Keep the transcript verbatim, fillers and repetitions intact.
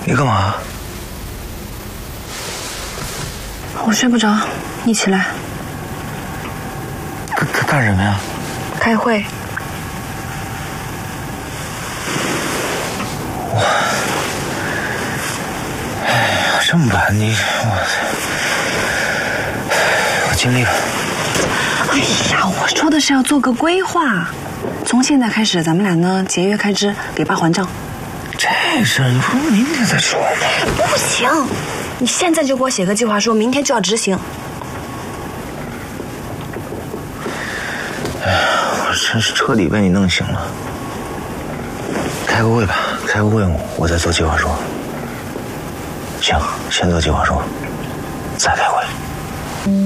你干嘛？ 我睡不着，你起来。 干干什么呀？ 开会。 我，哎呀，这么晚你我，我尽力了。 哎呀，我说的是要做个规划，从现在开始，咱们俩呢节约开支，给爸还账。 这事你不是明天再说吗？ 不行，你现在就给我写个计划书，明天就要执行。 哎呀，我真是彻底被你弄醒了。开个会吧，开个会我再做计划书。行，先做计划书，再开会。